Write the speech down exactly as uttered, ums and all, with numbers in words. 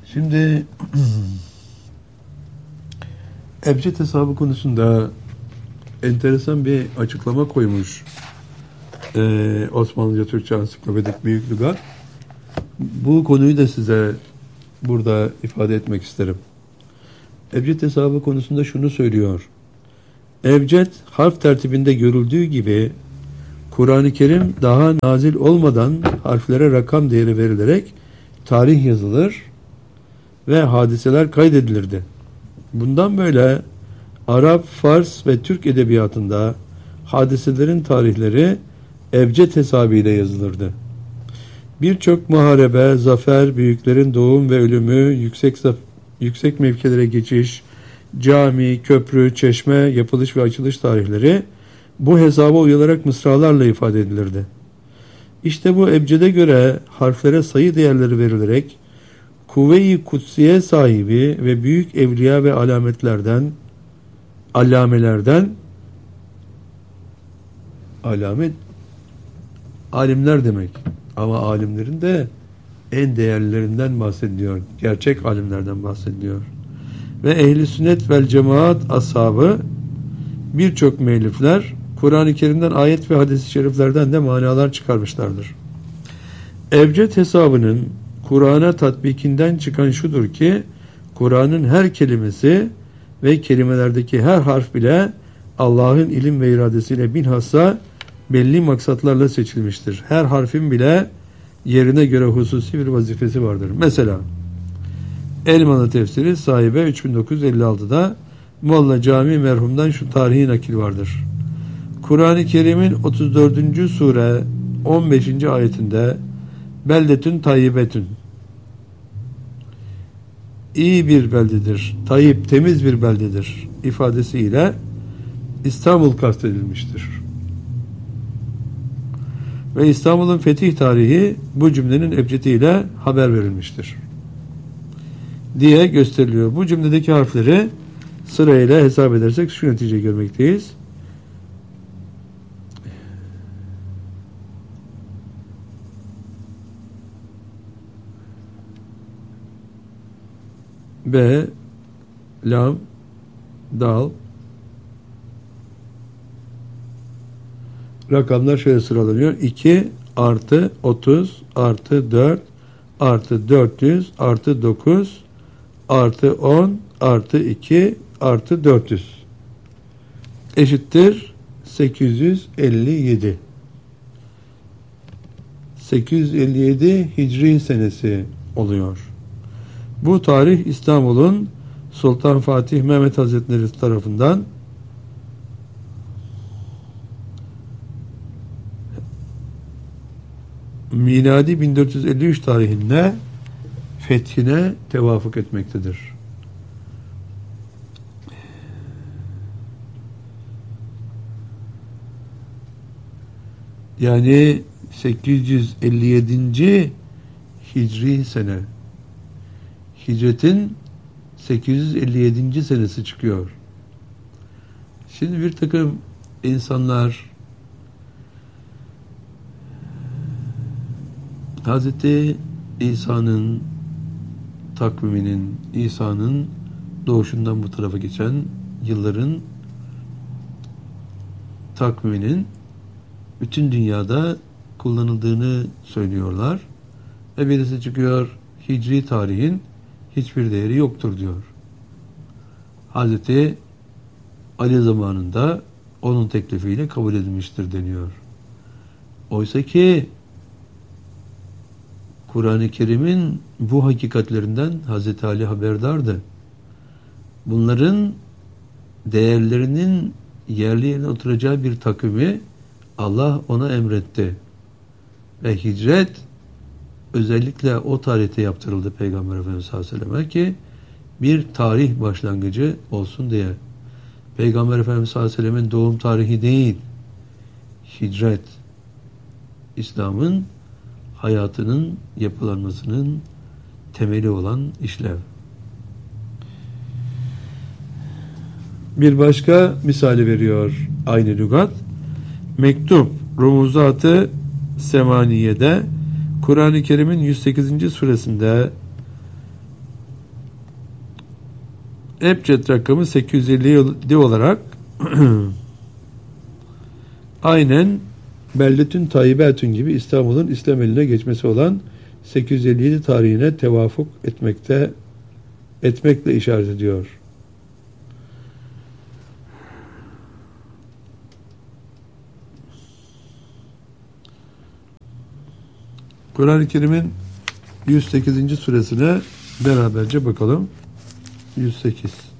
Şimdi ebced hesabı konusunda enteresan bir açıklama koymuş ee, Osmanlıca Türkçe Ansiklopedik Büyük Lügat. Bu konuyu da size burada ifade etmek isterim. Ebced hesabı konusunda şunu söylüyor. Ebced harf tertibinde görüldüğü gibi Kur'an-ı Kerim daha nazil olmadan harflere rakam değeri verilerek tarih yazılır ve hadiseler kaydedilirdi. Bundan böyle Arap, Fars ve Türk edebiyatında hadiselerin tarihleri ebced hesabıyla yazılırdı. Birçok muharebe, zafer, büyüklerin doğum ve ölümü, yüksek yüksek mevkilere geçiş, cami, köprü, çeşme, yapılış ve açılış tarihleri bu hesaba uyularak mısralarla ifade edilirdi. İşte bu ebcede göre harflere sayı değerleri verilerek kuvve-i kutsiye sahibi ve büyük evliya ve alametlerden allamelerden alamet alimler demek. Ama alimlerin de en değerlilerinden bahsediliyor. Gerçek alimlerden bahsediliyor. Ve ehli sünnet vel cemaat ashabı birçok müellifler Kur'an-ı Kerim'den ayet ve hadis-i şeriflerden de manalar çıkarmışlardır. Ebced hesabının Kur'an'a tatbikinden çıkan şudur ki Kur'an'ın her kelimesi ve kelimelerdeki her harf bile Allah'ın ilim ve iradesiyle bilhassa belli maksatlarla seçilmiştir. Her harfin bile yerine göre hususi bir vazifesi vardır. Mesela Elmalı tefsiri sahibe üç bin dokuz yüz elli altıda Molla Cami merhumdan şu tarihi nakil vardır. Kur'an-ı Kerim'in otuz dördüncü sure on beşinci ayetinde beldetün tayyibetün iyi bir beldedir, tayyip temiz bir beldedir ifadesiyle İstanbul kastedilmiştir. Ve İstanbul'un fetih tarihi bu cümlenin ebcediyle haber verilmiştir diye gösteriliyor. Bu cümledeki harfleri sırayla hesap edersek şu neticeyi görmekteyiz. B, lam, dal. Rakamlar şöyle sıralanıyor. iki artı otuz artı dört artı dört yüz artı dokuz artı on artı iki artı dört yüz eşittir sekiz yüz elli yedi. sekiz yüz elli yedi Hicri senesi oluyor. Bu tarih İstanbul'un Sultan Fatih Mehmet Hazretleri tarafından miladi bin dört yüz elli üç tarihinde fethine tevafuk etmektedir. Yani sekiz yüz elli yedinci Hicri sene. Hicretin sekiz yüz elli yedinci senesi çıkıyor. Şimdi bir takım insanlar Hazreti İsa'nın takviminin, İsa'nın doğuşundan bu tarafa geçen yılların takviminin bütün dünyada kullanıldığını söylüyorlar. Ve birisi çıkıyor, Hicri tarihin hiçbir değeri yoktur diyor. Hazreti Ali zamanında onun teklifiyle kabul edilmiştir deniyor. Oysa ki Kur'an-ı Kerim'in bu hakikatlerinden Hazreti Ali haberdardı. Bunların değerlerinin yerli yerine oturacağı bir takvimi Allah ona emretti. Ve hicret özellikle o tarihte yaptırıldı Peygamber Efendimiz sallallahu aleyhi ve selleme ki bir tarih başlangıcı olsun diye. Peygamber Efendimiz sallallahu aleyhi ve sellemin doğum tarihi değil, hicret, İslam'ın hayatının yapılanmasının temeli olan işlev. Bir başka misali veriyor aynı lügat. Mektup Rumuzat-ı Semaniye'de Kur'an-ı Kerim'in yüz sekizinci suresinde Ebced rakamı sekiz yüz elli olarak aynen Belletün Tayyibetün gibi İstanbul'un İslam eline geçmesi olan sekiz yüz elli yedi tarihine tevafuk etmekte etmekle işaret ediyor. Kur'an-ı Kerim'in yüz sekizinci suresine beraberce bakalım. yüz sekiz